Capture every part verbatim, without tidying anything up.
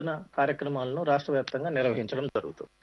కార్యక్రమాలను రాష్ట్ర వ్యాప్తంగా నిర్వహించడం జరుగుతుంది.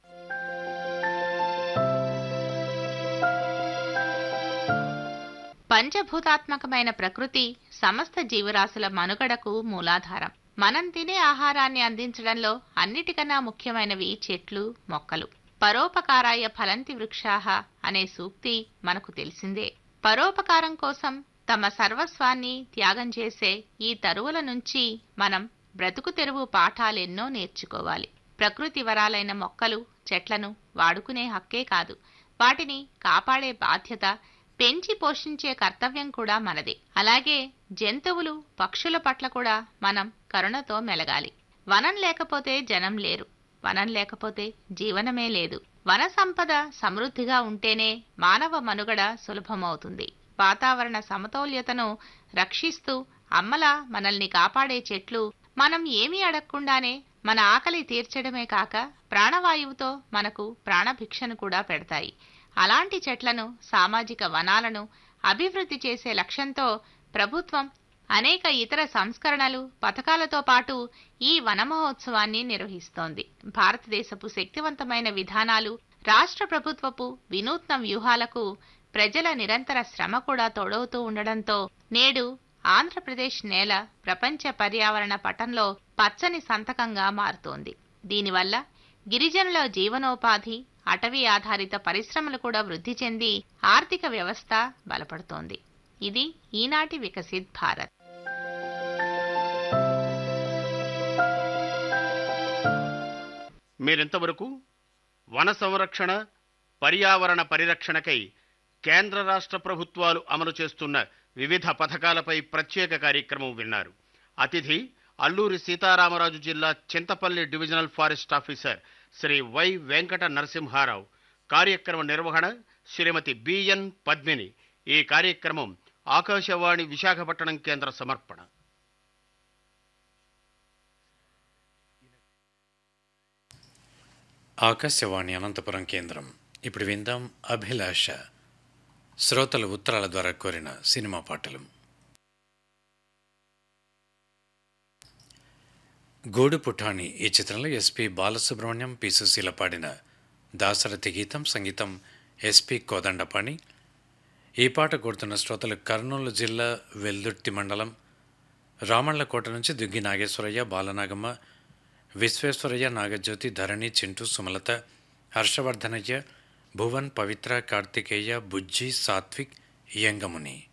పంచభూతాత్మకమైన ప్రకృతి సమస్త జీవరాశుల మనుగడకు మూలాధారం. మనం తినే ఆహారాన్ని అందించడంలో అన్నిటికన్నా ముఖ్యమైనవి చెట్లు, మొక్కలు. పరోపకారాయ ఫలంతి వృక్షాః అనే సూక్తి మనకు తెలిసిందే. పరోపకారం కోసం తమ సర్వస్వాన్ని త్యాగం చేసే ఈ తరువుల నుంచి మనం బ్రతుకు తెరువు పాఠాలెన్నో నేర్చుకోవాలి. ప్రకృతి వరాలైన మొక్కలు, చెట్లను వాడుకునే హక్కే కాదు, వాటిని కాపాడే బాధ్యత, పెంచి పోషించే కర్తవ్యం కూడా మనదే. అలాగే జంతువులు, పక్షుల పట్ల కూడా మనం కరుణతో మెలగాలి. వనం లేకపోతే జనం లేరు, వనం లేకపోతే జీవనమే లేదు. వన సంపద సమృద్ధిగా ఉంటేనే మానవ మనుగడ సులభమవుతుంది. వాతావరణ సమతౌల్యతను రక్షిస్తూ అమ్మలా మనల్ని కాపాడే చెట్లు మనం ఏమీ అడగకుండానే మన ఆకలి తీర్చడమే కాక ప్రాణవాయువుతో మనకు ప్రాణభిక్షను కూడా పెడతాయి. అలాంటి చెట్లను, సామాజిక వనాలను అభివృద్ధి చేసే లక్ష్యంతో ప్రభుత్వం అనేక ఇతర సంస్కరణలు, పథకాలతో పాటు ఈ వన మహోత్సవాన్ని నిర్వహిస్తోంది. భారతదేశపు శక్తివంతమైన విధానాలు, రాష్ట్ర ప్రభుత్వపు వినూత్న వ్యూహాలకు ప్రజల నిరంతర శ్రమ కూడా తోడవుతూ ఉండడంతో నేడు ఆంధ్రప్రదేశ్ నేల ప్రపంచ పర్యావరణ పటంలో పచ్చని సంతకంగా మారుతోంది. దీనివల్ల గిరిజనుల జీవనోపాధి, అటవీ ఆధారిత పరిశ్రమలు కూడా వృద్ధి చెంది ఆర్థిక వ్యవస్థ బలపడుతోంది. ఇది ఈనాటి వికసిత్ భారత్. మీరింతవరకు వన సంరక్షణ, పర్యావరణ పరిరక్షణకై కేంద్ర రాష్ట్ర ప్రభుత్వాలు అమలు చేస్తున్న వివిధ పథకాలపై ప్రత్యేక కార్యక్రమం విన్నారు. అతిథి అల్లూరి సీతారామరాజు జిల్లా Chintapalli divisional forest officer Shri why Venkata Narasimha Rao. కార్యక్రమ నిర్వహణ శ్రీమతి బిఎన్ పద్మిని. ఈ కార్యక్రమం ఆకాశవాణి విశాఖపట్నం కేంద్ర సమర్పణ. ఆకాశవాణి అనంతపురం కేంద్రం. ఇప్పుడు విందాం అభిలాష. శ్రోతల ఉత్తరాల ద్వారా కోరిన సినిమా పాటలు. గూడు పుఠాణి ఈ చిత్రంలో ఎస్పి బాలసుబ్రహ్మణ్యం, పి సుశీల పాడిన దాశరథి గీతం, సంగీతం ఎస్పి కోదండపాణి. ఈ పాట కోరుతున్న శ్రోతలు కర్నూలు జిల్లా వెల్దుర్తి మండలం రామళ్లకోట నుంచి దుగ్గి నాగేశ్వరయ్య, బాలనాగమ్మ, విశ్వేశ్వరయ్య, నాగజ్యోతి, ధరణి, చింటూ, సుమలత, హర్షవర్ధనయ్య, భువన్, పవిత్ర, కార్తికేయ, బుజ్జి, సాత్విక్, యంగముని.